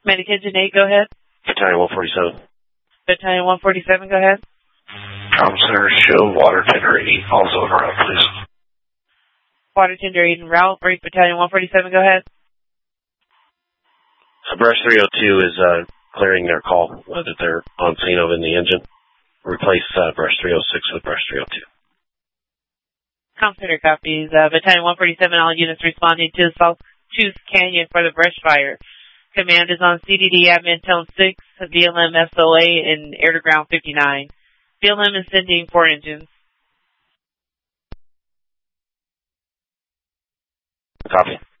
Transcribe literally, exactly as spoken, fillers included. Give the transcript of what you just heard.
Medication eight, go ahead. Battalion one forty-seven. Battalion one forty-seven, go ahead. Comm Center, show water tender eight, also on route, please. Water tender eight en route. Brief Battalion one forty-seven, go ahead. Uh, Brush three oh two is uh, clearing their call uh, that they're on scene of in the engine. Replace uh, Brush three oh six with Brush three oh two. Comm Center copies. Uh, Battalion one forty-seven, all units responding to South Tooth Canyon for the brush fire. Command is on C D D admin tone six, B L M S O A, and air to ground fifty-nine. B L M is sending four engines. Copy.